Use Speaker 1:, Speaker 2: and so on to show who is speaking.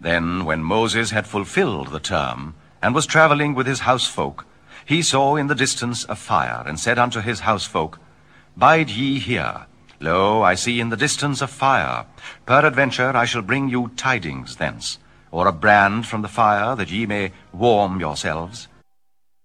Speaker 1: Then, when Moses had fulfilled the term, and was traveling with his housefolk, he saw in the distance a fire, and said unto his housefolk, Bide ye here. Lo, I see in the distance a fire. Peradventure I shall bring you tidings thence, or a brand from the fire, that ye may warm yourselves.